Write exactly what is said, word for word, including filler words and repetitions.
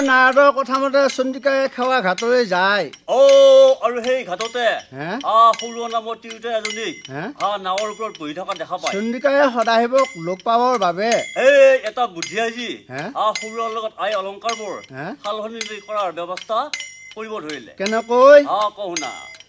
নাৰদৰ কথা মতে চন্দিকাই খেৱা ঘাটলৈ যায়। অ আৰু সেই ঘাটতে আ সৰু নামৰ তিৰোতা এজনী আ নাৱৰ ওপৰত বহি থকা দেখা পায়। চন্দিকাই সদাশিৱক লগ পাবৰ বাবে এই এটা বুদ্ধি আজি আ সৰুৰ লগত আই অলংকাৰবোৰ সালসলনি কৰাৰ ব্যৱস্থা কৰিব ধৰিলে। কেনেকৈ আ কওঁ না